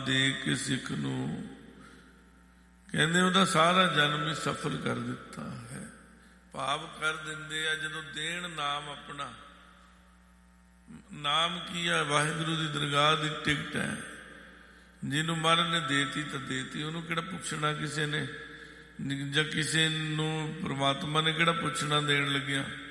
ਦੇ ਕੇ ਸਿੱਖ ਨੂੰ, ਕਹਿੰਦੇ ਉਹਦਾ ਸਾਰਾ ਜਨਮ ਹੀ ਸਫਲ ਕਰ ਦਿੱਤਾ ਹੈ। ਭਾਵ ਕਰ ਦਿੰਦੇ ਆ ਜਦੋਂ ਦੇਣ ਨਾਮ ਆਪਣਾ। ਨਾਮ ਕੀ ਹੈ? ਵਾਹਿਗੁਰੂ ਦੀ ਦਰਗਾਹ ਦੀ ਟਿਕਟ ਹੈ। ਜਿਹਨੂੰ ਮਹਾਰਾਜ ਨੇ ਦੇਤੀ ਤਾਂ ਦੇਤੀ, ਉਹਨੂੰ ਕਿਹੜਾ ਪੁੱਛਣਾ ਕਿਸੇ ਨੇ, ਜਾਂ ਕਿਸੇ ਨੂੰ ਪ੍ਰਮਾਤਮਾ ਨੇ ਕਿਹੜਾ ਪੁੱਛਣਾ ਦੇਣ ਲੱਗਿਆ।